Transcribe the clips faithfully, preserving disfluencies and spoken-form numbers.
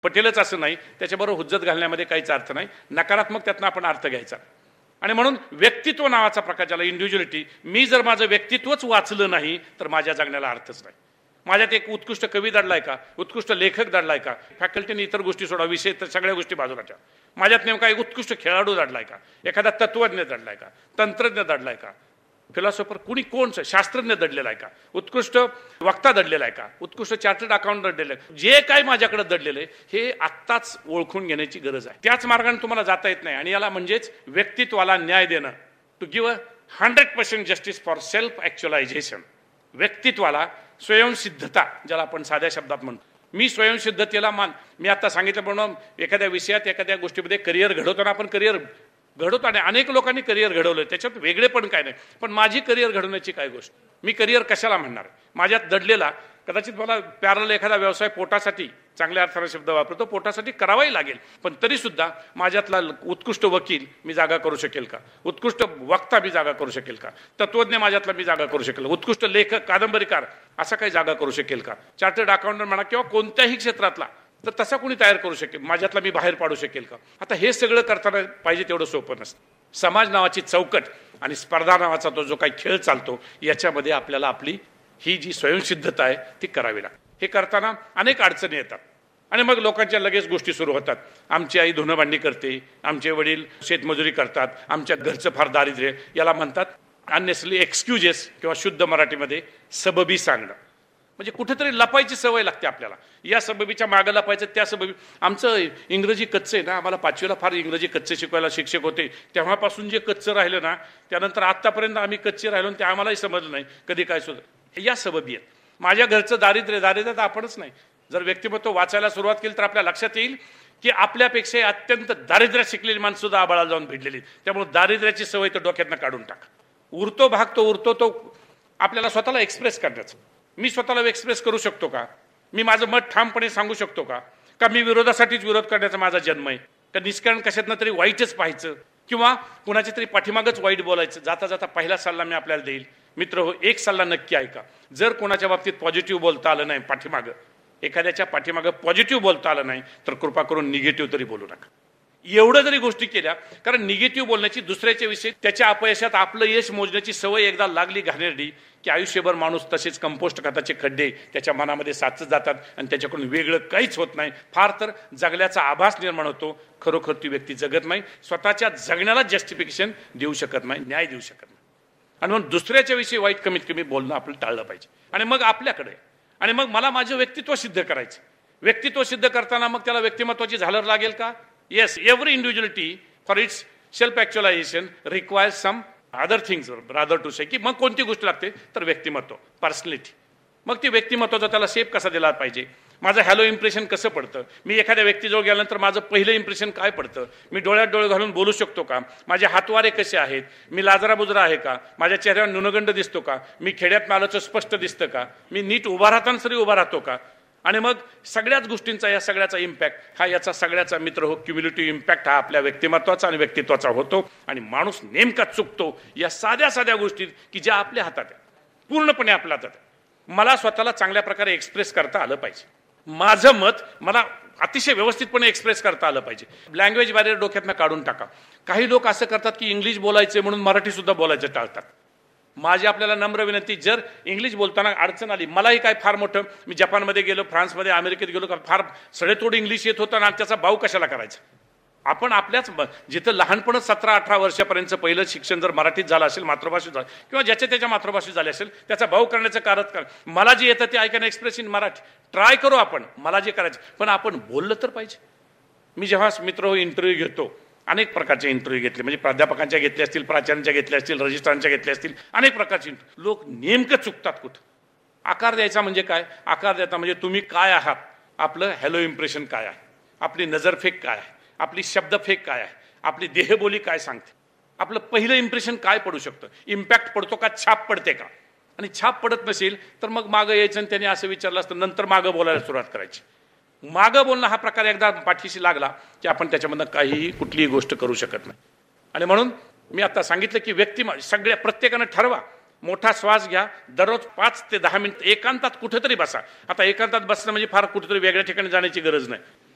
पटेलच असं नाही, त्याच्याबरोबर हुज्जत घालण्यामध्ये काहीच अर्थ नाही. नकारात्मक त्यातनं आपण अर्थ घ्यायचा. आणि म्हणून व्यक्तित्व नावाचा प्रकार, ज्याला इंडिव्हिज्युअलिटी, मी जर माझं व्यक्तित्वच वाचलं नाही तर माझ्या जगण्याला अर्थच नाही. माझ्यात एक उत्कृष्ट कवी दडलाय का, उत्कृष्ट लेखक दडलाय का, फॅकल्टीने इतर गोष्टी सोडा, विषय तर सगळ्या गोष्टी बाजूला ठेवा. माझ्यात नेमका एक उत्कृष्ट खेळाडू दडलाय का, एखादा तत्वज्ञ दडलाय का, तंत्रज्ञ दडलाय का, फिलॉसॉफर कुणी कोण, शास्त्रज्ञ दडलेला आहे का, उत्कृष्ट वक्ता दडलेला आहे का, उत्कृष्ट चार्टर्ड अकाउंट दडलेलं आहे, जे काय माझ्याकडे दडलेलं आहे हे आत्ताच ओळखून घेण्याची गरज आहे. त्याच मार्गाने तुम्हाला जाता येत नाही. आणि याला म्हणजेच व्यक्तित्वाला न्याय देणं, to give a hundred percent justice for self ॲक्च्युअलायझेशन. व्यक्तित्वाला स्वयंसिद्धता, ज्याला आपण साध्या शब्दात म्हणतो. मी स्वयंसिद्धतेला मान मी आता सांगितलं म्हणून एखाद्या विषयात एखाद्या गोष्टीमध्ये करिअर घडवताना आपण करिअर घडवतो आणि अनेक लोकांनी करिअर घडवलं, त्याच्यात वेगळे पण काय नाही. पण माझी करिअर घडवण्याची काय गोष्ट, मी करिअर कशाला म्हणणार. माझ्यात दडलेला कदाचित मला पॅरल एखादा व्यवसाय पोटासाठी, चांगल्या अर्थाने शब्द वापरतो, पोटासाठी करावाही लागेल, पण तरी सुद्धा माझ्यातला उत्कृष्ट वकील मी जागा करू शकेल का, उत्कृष्ट वक्ता मी जागा करू शकेल का, तत्वज्ञ माझ्यातला मी जागा करू शकेल, उत्कृष्ट लेखक कादंबरीकार असा काही जागा करू शकेल का, चार्टर्ड अकाउंटंट म्हणा किंवा कोणत्याही क्षेत्रातला, तर तसा कोणी तयार करू शकेल, माझ्यातला मी बाहेर पाडू शकेल का. आता हे सगळं करताना पाहिजे तेवढं सोपं नसतं. समाज नावाची चौकट आणि स्पर्धा नावाचा तो जो काही खेळ चालतो, याच्यामध्ये आपल्याला आपली ही जी स्वयंसिद्धता आहे ती करावी लागते. हे करताना अनेक अडचणी येतात आणि मग लोकांच्या लगेच गोष्टी सुरू होतात. आमची आई धुणं भांडी करते, आमचे वडील शेतमजुरी करतात, आमच्या घरचं फार दारिद्र्य, याला म्हणतात अननेसली एक्सक्युजेस किंवा शुद्ध मराठीमध्ये सबबी सांगणं. म्हणजे कुठेतरी लपायची सवय लागते आपल्याला. या सबबीच्या मागं लपायचं, त्या सबबी. आमचं इंग्रजी कच्चं आहे ना, आम्हाला पाचवीला फार इंग्रजी कच्चे शिकवायला शिक्षक होते, तेव्हापासून जे कच्चं राहिलं ना, त्यानंतर आत्तापर्यंत आम्ही कच्चे राहिलो, ते आम्हालाही समजलं नाही कधी काय सुद्धा. या सबबी आहेत. माझ्या घरचं दारिद्र्य, दारिद्र्य तर आपणच नाही. जर व्यक्तिमत्व वाचायला सुरुवात केली तर आपल्या लक्षात येईल की आपल्यापेक्षा अत्यंत दारिद्र्य शिकलेली माणसं सुद्धा आबाळाला जाऊन भिडलेली. त्यामुळे दारिद्र्याची सवय तर डोक्यातनं काढून टाका. उरतो भाग तो उरतो तो आपल्याला स्वतःला एक्सप्रेस करण्याचा. मी स्वतःला एक्सप्रेस करू शकतो का, मी माझं मत ठामपणे सांगू शकतो का, का मी विरोधासाठीच विरोध करण्याचा माझा जन्म आहे, का निष्कारण कशातनं तरी वाईटच पाहायचं किंवा कुणाच्या तरी पाठीमागच वाईट बोलायचं. जाता जाता पहिला सल्ला मी आपल्याला देईल, मित्र हो, एक सल्ला नक्की ऐका. जर कोणाच्या बाबतीत पॉझिटिव्ह बोलता आलं नाही, पाठीमागं एखाद्याच्या पाठीमागं पॉझिटिव्ह बोलता आलं नाही, तर कृपा करून निगेटिव्ह तरी बोलू नका. एवढं जरी गोष्टी केल्या, कारण निगेटिव्ह बोलण्याची, दुसऱ्याच्या विषयी त्याच्या अपयशात आपलं यश मोजण्याची सवय एकदा लागली घाणेरडी की आयुष्यभर माणूस तसेच कंपोस्ट खताचे खड्डे त्याच्या मनामध्ये साचत जातात आणि त्याच्याकडून वेगळं काहीच होत नाही. फार तर जगल्याचा आभास निर्माण होतो. खरोखर ती व्यक्ती जगत नाही, स्वतःच्या जगण्याला जस्टिफिकेशन देऊ शकत नाही, न्याय देऊ शकत नाही. आणि म्हणून दुसऱ्याच्या विषयी वाईट कमीत कमी बोलणं आपण टाळलं पाहिजे. आणि मग आपल्याकडे, आणि मग मला माझं व्यक्तित्व सिद्ध करायचं. व्यक्तित्व सिद्ध करताना मग त्याला व्यक्तिमत्वाची झालर लागेल का? Yes, every individuality for its self ॲक्च्युअलायझेशन requires some other things rather to से. की मग कोणती गोष्ट लागते तर व्यक्तिमत्व, पर्सनॅलिटी. मग ती व्यक्तिमत्वाचा त्याला शेप कसा दिला पाहिजे, माझं हॅलो इम्प्रेशन कसं पडतं, मी एखाद्या व्यक्तीजवळ गेल्यानंतर माझं पहिलं इम्प्रेशन काय पडतं, मी डोळ्यात डोळे घालून बोलू शकतो का, माझे हातवारे कसे आहेत, मी लाजरा बुजरा आहे का, माझ्या चेहऱ्यावर न्यूनगंड दिसतो का, मी खेड्यात आल्याचं स्पष्ट दिसतं का, मी नीट उभा राहताना तरी उभा राहतो का. आणि मग सगळ्याच गोष्टींचा, या सगळ्याचा इम्पॅक्ट हा, याचा सगळ्याचा मित्र हो, क्युम्युलेटिव्ह इम्पॅक्ट हा आपल्या व्यक्तिमत्वाचा आणि व्यक्तित्वाचा होतो. आणि माणूस नेमका चुकतो या साध्या साध्या गोष्टीत की ज्या आपल्या हातात आहेत, पूर्णपणे आपल्या हातात. मला स्वतःला चांगल्या प्रकारे एक्सप्रेस करता आलं पाहिजे. माझं मत मला अतिशय व्यवस्थितपणे एक्सप्रेस करता आलं पाहिजे. लँग्वेज बॅरियर डोक्यातनं काढून टाका. काही लोक असं करतात की इंग्लिश बोलायचे म्हणून मराठी सुद्धा बोलायचं टाळतात. माझी आपल्याला नम्र विनंती, जर इंग्लिश बोलताना अडचण आली, मलाही काय फार मोठं, मी जपानमध्ये गेलो, फ्रान्समध्ये, अमेरिकेत गेलो, फार सडेतोड इंग्लिश येत होतं आणि त्याचा भाव कशाला करायचा. आपण आपल्याच जिथं लहानपणच सतरा अठरा वर्षापर्यंतचं पहिलं शिक्षण जर मराठीत झालं असेल, मातृभाषेत झालं किंवा ज्याच्या त्याच्या मातृभाषेत झाले असेल, त्याचा भाव करण्याचं कारण मला जे येतं ते I can express in Marathi. Try करू आपण, मला जे करायचं, पण आपण बोललं तर पाहिजे. मी जेव्हा मित्र हो इंटरव्ह्यू घेतो, अनेक प्रकारचे इंटरव्ह्यू घेतले, म्हणजे प्राध्यापकांच्या घेतले असतील, प्राचार्यांच्या घेतल्या असतील, रजिस्ट्रारांच्या घेतल्या असतील, अनेक प्रकारचे. लोक नेमकं चुकतात कुठं. आकार द्यायचा म्हणजे काय, आकार द्यायचा म्हणजे तुम्ही काय आहात, आपलं हॅलो इम्प्रेशन काय आहे, आपली नजरफेक काय आहे, आपली शब्दफेक काय आहे, आपली देहबोली काय सांगते, आपलं पहिलं इम्प्रेशन काय पडू शकतं, इम्पॅक्ट पडतो का, छाप पडते का. आणि छाप पडत नसेल तर मग मागं यायचं आणि त्यांनी असं विचारलं असतं, नंतर मागं बोलायला सुरुवात करायची. मागं बोलणं हा प्रकार एकदा पाठीशी लागला की आपण त्याच्यामधनं काहीही कुठलीही गोष्ट करू शकत नाही. आणि म्हणून मी आता सांगितलं की व्यक्ती सगळ्या प्रत्येकानं ठरवा, मोठा श्वास घ्या, दररोज पाच ते दहा मिनिट एकांतात कुठेतरी बसा. आता एकांतात बसणं म्हणजे फार कुठेतरी वेगळ्या ठिकाणी जाण्याची गरज नाही.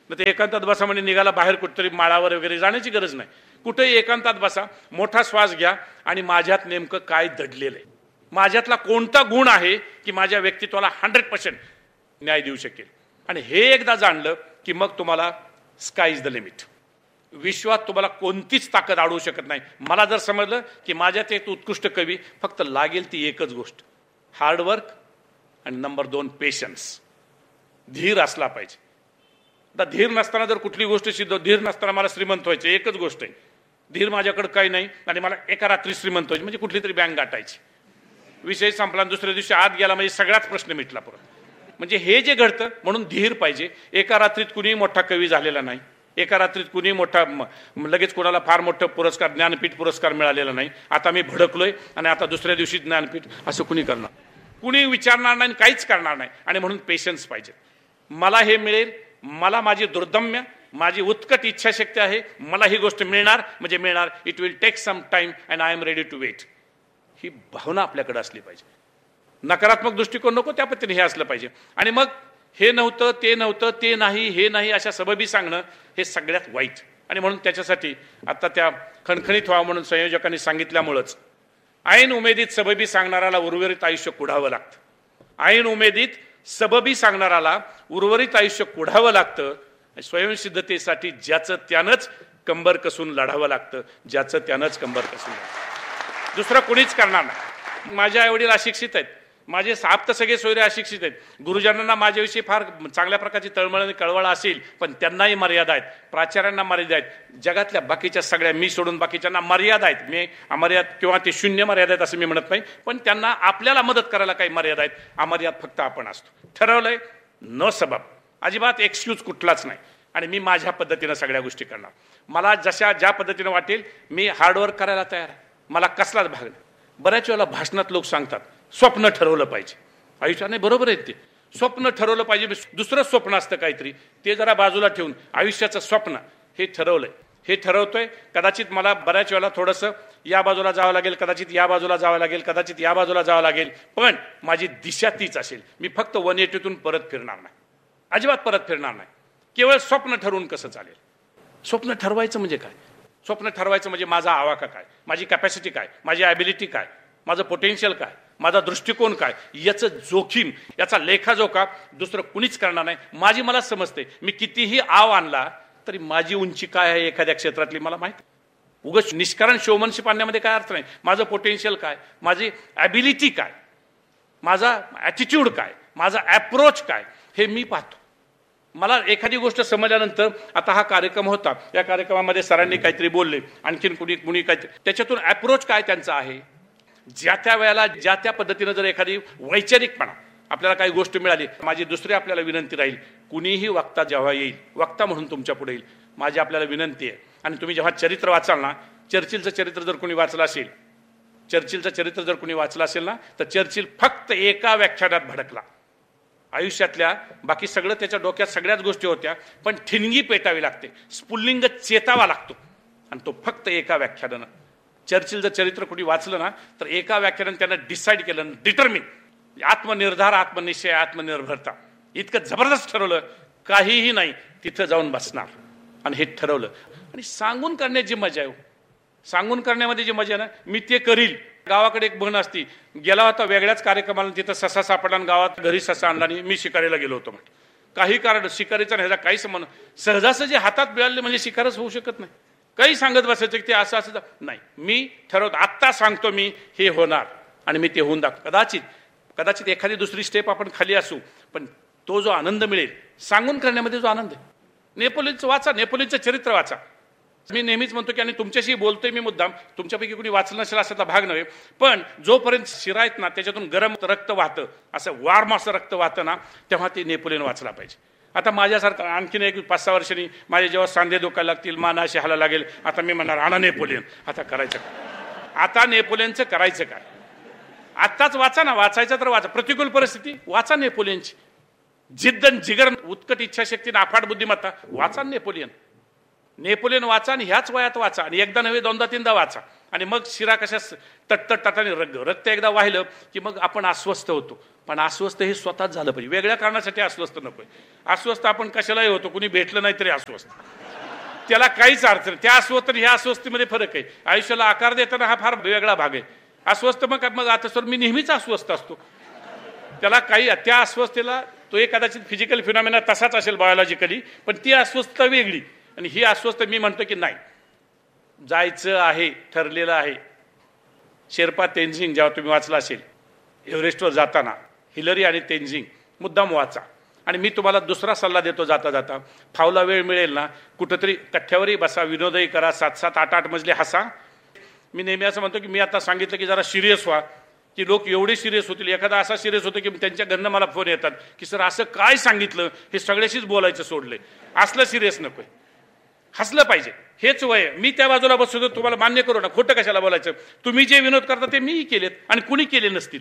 मग ते एकांतात बसा म्हणजे निघाला बाहेर कुठेतरी माळावर वगैरे जाण्याची गरज नाही. कुठेही एकांतात बसा, मोठा श्वास घ्या आणि माझ्यात नेमकं काय दडलेलं आहे, माझ्यातला कोणता गुण आहे की माझ्या व्यक्तित्वाला हंड्रेड पर्सेंट न्याय देऊ शकेल. आणि हे एकदा जाणलं की मग तुम्हाला स्काय इज द लिमिट. विश्वात तुम्हाला कोणतीच ताकद अडवू शकत नाही. मला जर समजलं की माझ्यात एक उत्कृष्ट कवी, फक्त लागेल ती एकच गोष्ट, हार्डवर्क आणि नंबर दोन पेशन्स. धीर असला पाहिजे. आता धीर नसताना जर कुठली गोष्ट सिद्ध, धीर नसताना मला श्रीमंत व्हायचं एकच गोष्ट आहे, धीर माझ्याकडे काही नाही आणि मला एका रात्री श्रीमंत व्हायची म्हणजे कुठली तरी बँक गाठायची, विषय संपला. दुसऱ्या दिवशी आत गेला म्हणजे सगळाच प्रश्न मिटला परत. म्हणजे हे जे घडतं म्हणून धीर पाहिजे. एका रात्रीत कुणी मोठा कवी झालेला नाही, एका रात्रीत कुणी मोठा लगेच कोणाला फार मोठं पुरस्कार, ज्ञानपीठ पुरस्कार मिळालेला नाही. आता मी भडकलोय आणि आता दुसऱ्या दिवशी ज्ञानपीठ, असं कुणी करणार, कुणी विचारणार नाही, काहीच करणार नाही. आणि म्हणून पेशन्स पाहिजे. मला हे मिळेल, मला माझी दुर्दम्य, माझी उत्कट इच्छाशक्ती आहे, मला ही गोष्ट मिळणार म्हणजे मिळणार. It will take some time and I am ready to weight. ही भावना आपल्याकडे असली पाहिजे. नकारात्मक दृष्टिकोन नको, त्या पद्धतीने हे असलं पाहिजे. आणि मग हे नव्हतं, ते नव्हतं, ते नाही, हे नाही, अशा सबबी सांगणं हे सगळ्यात वाईट. आणि म्हणून त्याच्यासाठी आता त्या खणखणीत व्हावं म्हणून संयोजकांनी सांगितल्यामुळंच ऐन उमेदीत सबबी सांगणाऱ्याला उर्वरित आयुष्य कुढावं लागतं. ऐन उमेदीत सबबी सांगणाऱ्याला उर्वरित आयुष्य कुढावं लागतं. स्वयंसिद्धतेसाठी ज्याचं त्यानंच कंबर कसून लढावं लागतं, ज्याचं त्यानंच कंबर कसून लढावं. दुसरं कोणीच करणार नाही. माझे आईवडील अशिक्षित आहेत, माझे आप्त सगळे सोयरे अशिक्षित आहेत. गुरुजनांना माझ्याविषयी फार चांगल्या प्रकारची तळमळ आणि कळवळ असेल, पण त्यांनाही मर्यादा आहेत. प्राचार्यांना मर्यादा आहेत. जगातल्या बाकीच्या सगळ्या, मी सोडून बाकीच्यांना मर्यादा आहेत. मी अमर्याद किंवा ते शून्य मर्यादा आहेत असं मी म्हणत नाही, पण त्यांना आपल्याला मदत करायला काही मर्यादा आहेत. अमर्याद फक्त आपण असतो. ठरवलंय, न सबब, अजिबात एक्सक्यूज कुठलाच नाही. आणि मी माझ्या पद्धतीनं सगळ्या गोष्टी करणार. मला जशा ज्या पद्धतीनं वाटेल मी हार्डवर्क करायला तयार आहे. मला कसलाच भाग नाही. बऱ्याच वेळेला भाषणात लोक सांगतात स्वप्न ठरवलं पाहिजे. आयुष्याने बरोबर आहे, ते स्वप्न ठरवलं पाहिजे. दुसरं स्वप्न असतं काहीतरी, ते जरा बाजूला ठेवून आयुष्याचं स्वप्न हे ठरवलंय, हे ठरवतोय. कदाचित मला बऱ्याच वेळेला थोडंसं या बाजूला जावं लागेल, कदाचित या बाजूला जावं लागेल, कदाचित या बाजूला जावं लागेल, पण माझी दिशा तीच असेल. मी फक्त वन एटीतून परत फिरणार नाही, अजिबात परत फिरणार नाही. केवळ स्वप्न ठरवून कसं चालेल? स्वप्न ठरवायचं म्हणजे काय? स्वप्न ठरवायचं म्हणजे माझा आवाका काय, माझी कॅपॅसिटी काय, माझी ॲबिलिटी काय, माझं पोटेन्शियल काय, माझा दृष्टिकोन काय, याचं जोखीम, याचा लेखाजोखा दुसरं कुणीच करणार नाही. माझी मला समजते. मी कितीही आव आणला तरी माझी उंची काय आहे एखाद्या क्षेत्रातली मला माहिती. उगाच निष्कारण शोमनशिप आणण्यामध्ये काय अर्थ नाही. माझं पोटेन्शियल काय, माझी ॲबिलिटी काय, माझा ॲटिट्यूड काय, माझा ॲप्रोच काय, हे मी पाहतो. मला एखादी गोष्ट समजल्यानंतर, आता हा कार्यक्रम होता, या कार्यक्रमामध्ये सरांनी काहीतरी बोलले, आणखीन कुणी कुणी काहीतरी, त्याच्यातून ॲप्रोच काय त्यांचा आहे, ज्या त्या वेळेला ज्या त्या पद्धतीनं जर एखादी वैचारिकपणा आपल्याला काही गोष्ट मिळाली. माझी दुसरी आपल्याला विनंती राहील, कुणीही वक्ता जेव्हा येईल, वक्ता म्हणून तुमच्या पुढे येईल, माझी आपल्याला विनंती आहे. आणि तुम्ही जेव्हा चरित्र वाचाल ना, चर्चिलचं चरित्र जर कोणी वाचलं असेल, चर्चिलचं चरित्र जर कोणी वाचलं असेल ना, तर चर्चिल फक्त एका व्याख्यानात भडकला. आयुष्यातल्या बाकी सगळं त्याच्या डोक्यात सगळ्याच गोष्टी होत्या, पण ठिणगी पेटावी लागते, स्फुल्लिंग चेतावा लागतो, आणि तो फक्त एका व्याख्यानानं. चर्चिल जर चरित्र कुणी वाचलं ना, तर एका व्याख्यानानं त्यानं डिसाईड केलं, डिटर्मिन, आत्मनिर्धार, आत्मनिश्चय, आत्मनिर्भरता, इतकं जबरदस्त ठरवलं, काहीही नाही, तिथं जाऊन बसणार. आणि हे ठरवलं. आणि सांगून करण्याची मजा आहे. सांगून करण्यामध्ये जी मजा आहे ना, मी ते करील. गावाकडे एक म्हण असती, गेला होता वेगळ्याच कार्यक्रमाला, तिथं ससा सापडला, गावात घरी ससा आणला आणि मी शिकारीला गेलो होतो. म्हटलं काही कारण, शिकारीचा ह्याचा काही संबंध, सहजासहजी हातात मिळाले म्हणजे शिकारच होऊ शकत नाही. काही सांगत बसायचं की ते असं असं नाही. मी ठरवतो, आत्ता सांगतो मी, हे होणार, आणि मी ते होऊन दाखव. कदाचित कदाचित एखादी दुसरी स्टेप आपण खाली असू, पण तो जो आनंद मिळेल सांगून करण्यामध्ये, जो आनंद आहे. नेपोलियनचं वाचा, नेपोलियनचं चरित्र वाचा. मी नेहमीच म्हणतो की, आणि तुमच्याशी बोलतोय मी मुद्दाम, तुमच्यापैकी कोणी वाचलं नसेल असाचा भाग नव्हे, पण जोपर्यंत शिरा आहेत ना त्याच्यातून गरम रक्त वाहतं, असं वार्म असं रक्त वाहतं ना, तेव्हा ते नेपोलियन वाचला पाहिजे. आता माझ्यासारखं आणखीन एक पाच सहा वर्षांनी माझे जेव्हा सांधे दुखायला लागतील, मान अशी हाला लागेल, आता मी म्हणणार आणा नेपोलियन. आता करायचं काय? आता नेपोलियनचं करायचं काय? आत्ताच वाचा ना, वाचायचं तर वाचा. प्रतिकूल परिस्थिती वाचा नेपोलियनची. जिद्द, जिगर, उत्कट इच्छाशक्ती, अफाट बुद्धिमत्ता, वाचा नेपोलियन. नेपोलियन वाचा, आणि ह्याच वयात वाचा, आणि एकदा नव्हे दोनदा तीनदा वाचा, आणि मग शिरा कशा तटतटाने रग रक्त एकदा वाहिलं की मग आपण अस्वस्थ होतो. पण अस्वस्थ हे स्वतःच झालं पाहिजे, वेगळ्या कारणासाठी अस्वस्थ नकोय. अस्वस्थ आपण कशालाही होतो, कुणी भेटलं नाही तरी अस्वस्थ, त्याला काहीच अर्थ नाही. त्या अस्वस्थ आणि ह्या अस्वस्थतेमध्ये फरक आहे. आयुष्याला आकार देताना हा फार वेगळा भाग आहे. अस्वस्थ मग मग आता सर मी नेहमीच अस्वस्थ असतो, त्याला काही त्या अस्वस्थतेला तो एक कदाचित फिजिकल फिनॉमिना तसाच असेल बायोलॉजिकली, पण ती अस्वस्थता वेगळी. आणि ही अस्वस्थ मी म्हणतो की नाही, जायचं आहे, ठरलेलं आहे. शेर्पा तेन्झिंग जेव्हा तुम्ही वाचला असेल एव्हरेस्टवर जाताना, हिलरी आणि तेन्झिंग मुद्दाम वाचा. आणि मी तुम्हाला दुसरा सल्ला देतो जाता जाता, फावला वेळ मिळेल ना कुठंतरी कठ्ठ्यावरही बसा, विनोदही करा, सात सात आठ आठ मजले हसा. मी नेहमी असं म्हणतो की मी आता सांगितलं की जरा सिरियस व्हा, की लोक एवढे सिरियस होतील. एखादा असा सिरियस होतो की त्यांच्या घरनं मला फोन येतात की सर असं काय सांगितलं, हे सगळ्याशीच बोलायचं सोडलंय. असलं सिरियस नकोय, हसलं पाहिजे, हेच वय. मी त्या बाजूला बसतो, तुम्हाला मान्य करू ना, खोटं कशाला बोलायचं. तुम्ही जे विनोद करता ते मीही केलेत आणि कुणी केले नसतील,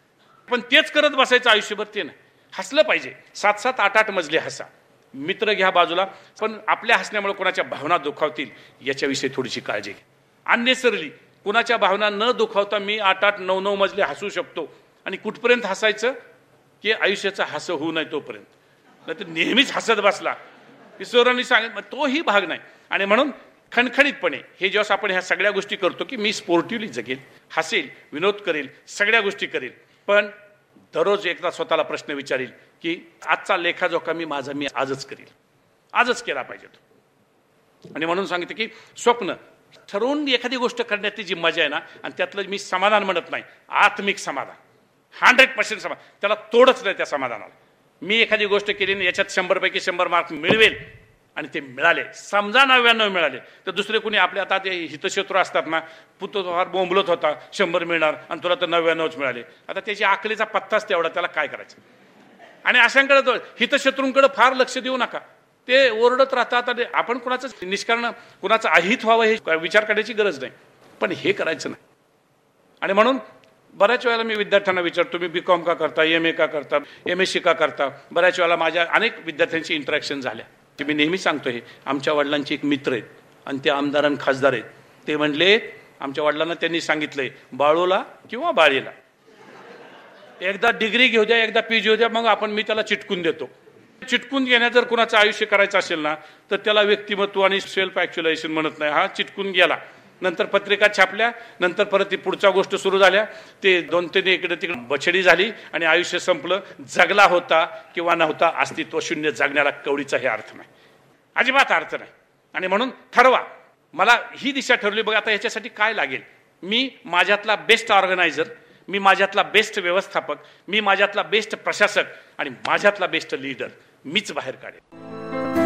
पण तेच करत बसायचं आयुष्यभर ते नाही. हसलं पाहिजे, सात सात आठ आठ मजले हसा. मित्र घ्या बाजूला, पण आपल्या हसण्यामुळे कोणाच्या भावना दुखावतील याच्याविषयी थोडीशी काळजी घ्या. अननेसरली कुणाच्या भावना न दुखावता मी आठ आठ नऊ नऊ मजले हसू शकतो. आणि कुठपर्यंत हसायचं की आयुष्याचं हसं होऊ नये तोपर्यंत. नाही तर नेहमीच हसत बसला किशोरांनी सांगितलं तोही भाग नाही. आणि म्हणून खणखणीतपणे हे जेव्हा आपण ह्या सगळ्या गोष्टी करतो की मी स्पोर्टिव्हली जगेल, हसेल, विनोद करेल, सगळ्या गोष्टी करेल, पण दररोज एकदा स्वतःला प्रश्न विचारेल की आजचा लेखाजोखा मी माझा मी आजच करेल, आजच केला पाहिजे तो. आणि म्हणून सांगितलं की स्वप्न ठरवून एखादी गोष्ट करण्याची जी मजा आहे ना, आणि त्यातलं मी समाधान म्हणत नाही, आत्मिक समाधान, हंड्रेड पर्सेंट समाधान, त्याला तोडच नाही त्या समाधानाला. मी एखादी गोष्ट केली ना याच्यात शंभर पैकी शंभर मार्क मिळवेल आणि ते मिळाले, समजा नव्याण्णव मिळाले, तर दुसरे कोणी आपल्या आता ते हितशत्रू असतात ना, पुतो फार बोंबलत होता शंभर मिळणार आणि तुला तर नव्याण्णवच मिळाले. आता त्याची आकलीचा पत्ताच तेवढा, त्याला काय करायचं. आणि अशांकडे हितशत्रूंकडे फार लक्ष देऊ नका, ते ओरडत राहतात. आणि आपण कुणाचं निष्कारण कुणाचं अहित व्हावं हे विचार करण्याची गरज नाही, पण हे करायचं नाही. आणि म्हणून बऱ्याच वेळेला मी विद्यार्थ्यांना विचारतो, तुम्ही बी कॉम का करता, एम ए का करता, एम एस सी का करता. बऱ्याच वेळेला माझ्या अनेक विद्यार्थ्यांची इंटरॅक्शन झाल्या. ते मी नेहमी सांगतो, हे आमच्या वडिलांचे एक मित्र आहेत आणि ते आमदार आणि खासदार आहेत. ते म्हणले आमच्या वडिलांना त्यांनी सांगितलंय, बाळूला किंवा बाळीला एकदा डिग्री घेऊ द्या, एकदा पी जी घेऊ द्या, मग आपण मी त्याला चिटकून देतो. चिटकून घेण्यात जर कुणाचं आयुष्य करायचं असेल ना, तर त्याला व्यक्तिमत्व आणि सेल्फ ॲक्च्युलायझेशन म्हणत नाही. हा चिटकून गेला, नंतर पत्रिका छापल्या, नंतर परत ती पुढच्या गोष्ट सुरू झाल्या, ते दोन तीन इकडे तिकडे बछडी झाली आणि आयुष्य संपलं. जगला होता किंवा नव्हता, अस्तित्व शून्य, जगण्याला कवडीचा हे अर्थ नाही, अजिबात अर्थ नाही. आणि म्हणून ठरवा, मला ही दिशा ठरवली, बघा आता ह्याच्यासाठी काय लागेल. मी माझ्यातला बेस्ट ऑर्गनायझर, मी माझ्यातला बेस्ट व्यवस्थापक, मी माझ्यातला बेस्ट प्रशासक आणि माझ्यातला बेस्ट लीडर मीच बाहेर काढेन.